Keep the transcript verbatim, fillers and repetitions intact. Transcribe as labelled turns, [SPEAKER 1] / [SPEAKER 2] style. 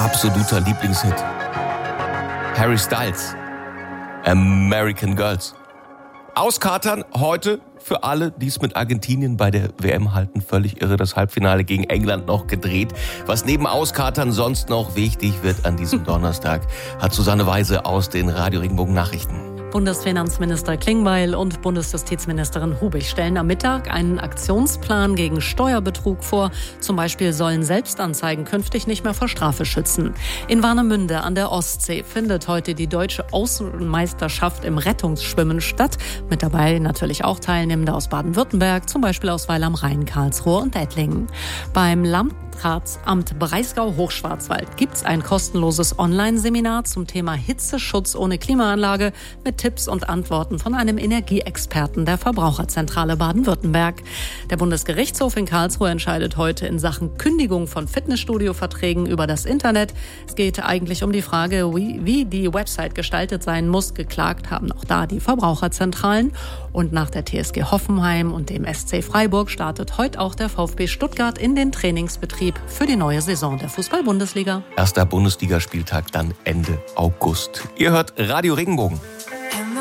[SPEAKER 1] absoluter Lieblingshit. Harry Styles, American Girls. Auskatern heute für alle, die es mit Argentinien bei der W M halten. Völlig irre, das Halbfinale gegen England noch gedreht. Was neben Auskatern sonst noch wichtig wird an diesem Donnerstag, hat Susanne Weise aus den Radio Regenbogen Nachrichten.
[SPEAKER 2] Bundesfinanzminister Klingbeil und Bundesjustizministerin Hubig stellen am Mittag einen Aktionsplan gegen Steuerbetrug vor. Zum Beispiel sollen Selbstanzeigen künftig nicht mehr vor Strafe schützen. In Warnemünde an der Ostsee findet heute die deutsche Außenmeisterschaft im Rettungsschwimmen statt. Mit dabei natürlich auch Teilnehmende aus Baden-Württemberg, zum Beispiel aus Weil am Rhein, Karlsruhe und Ettlingen. Beim Landratsamt Breisgau-Hochschwarzwald gibt es ein kostenloses Online-Seminar zum Thema Hitzeschutz ohne Klimaanlage mit Tipps und Antworten von einem Energieexperten der Verbraucherzentrale Baden-Württemberg. Der Bundesgerichtshof in Karlsruhe entscheidet heute in Sachen Kündigung von Fitnessstudio-Verträgen über das Internet. Es geht eigentlich um die Frage, wie, wie die Website gestaltet sein muss. Geklagt haben auch da die Verbraucherzentralen. Und nach der T S G Hoffenheim und dem S C Freiburg startet heute auch der VfB Stuttgart in den Trainingsbetrieb für die neue Saison der Fußball-Bundesliga.
[SPEAKER 1] Erster Bundesligaspieltag dann Ende August. Ihr hört Radio Regenbogen.